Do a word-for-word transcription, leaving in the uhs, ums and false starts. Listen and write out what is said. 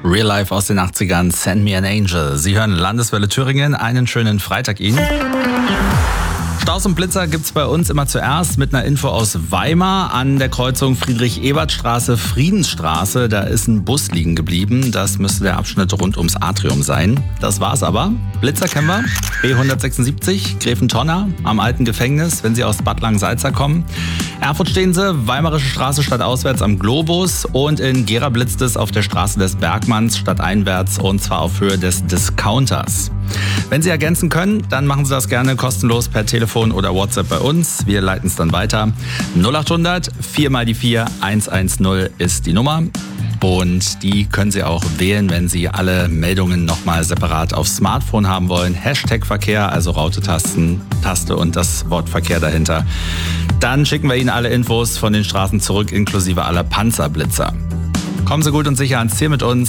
Real Life aus den achtzigern, Send Me an Angel. Sie hören Landeswelle Thüringen, einen schönen Freitag Ihnen. Staus und Blitzer gibt's bei uns immer zuerst mit einer Info aus Weimar an der Kreuzung Friedrich-Ebert-Straße, Friedensstraße. Da ist ein Bus liegen geblieben. Das müsste der Abschnitt rund ums Atrium sein. Das war's aber. Blitzer kennen wir. B hundertsechsundsiebzig, Gräfentonner am alten Gefängnis, wenn Sie aus Bad Langensalza kommen. Erfurt stehen Sie, Weimarische Straße stadtauswärts am Globus, und in Gera blitzt es auf der Straße des Bergmanns stadteinwärts, und zwar auf Höhe des Discounters. Wenn Sie ergänzen können, dann machen Sie das gerne kostenlos per Telefon oder WhatsApp bei uns. Wir leiten es dann weiter. null achthundert vier mal die vier hundertzehn ist die Nummer. Und die können Sie auch wählen, wenn Sie alle Meldungen nochmal separat aufs Smartphone haben wollen. Hashtag Verkehr, also Raute-Tasten, Taste und das Wort Verkehr dahinter. Dann schicken wir Ihnen alle Infos von den Straßen zurück, inklusive aller Panzerblitzer. Kommen Sie gut und sicher ans Ziel mit uns.